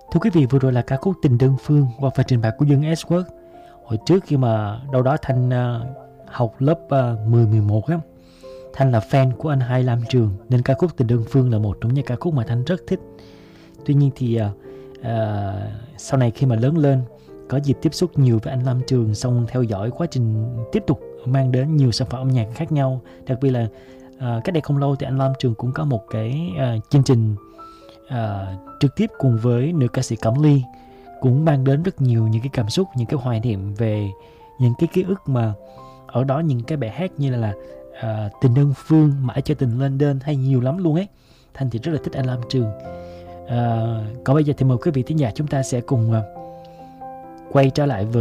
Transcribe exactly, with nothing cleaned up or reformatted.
Thưa quý vị, vừa rồi là ca khúc Tình Đơn Phương qua phần trình bày của Dương Edgeworth. Hồi trước khi mà đâu đó Thanh uh, học lớp uh, mười mười một á, Thanh là fan của anh Hai Lam Trường, nên ca khúc Tình Đơn Phương là một trong những ca khúc mà Thanh rất thích. Tuy nhiên thì uh, uh, sau này khi mà lớn lên, có dịp tiếp xúc nhiều với anh Lam Trường, xong theo dõi quá trình tiếp tục mang đến nhiều sản phẩm âm nhạc khác nhau. Đặc biệt là uh, cách đây không lâu thì anh Lam Trường cũng có một cái uh, chương trình uh, trực tiếp cùng với nữ ca sĩ Cẩm Ly, cũng mang đến rất nhiều những cái cảm xúc, những cái hoài niệm về những cái ký ức mà ở đó, những cái bài hát như là, là uh, Tình Đơn Phương, Mãi Cho Tình Lên Đơn hay nhiều lắm luôn ấy. Thanh thì rất là thích anh Lam Trường. Uh, còn bây giờ thì mời quý vị thính giả chúng ta sẽ cùng uh, quay trở lại với